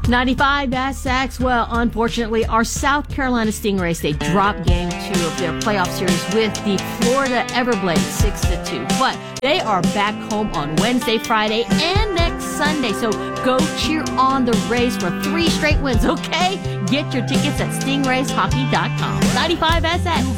95 SX. Well, unfortunately, our South Carolina Stingrays, they dropped game 2 of their playoff series with the Florida Everblades 6-2. But they are back home on Wednesday, Friday, and next Sunday. So go cheer on the Rays for 3 straight wins, okay? Get your tickets at stingrayshockey.com. 95 SX.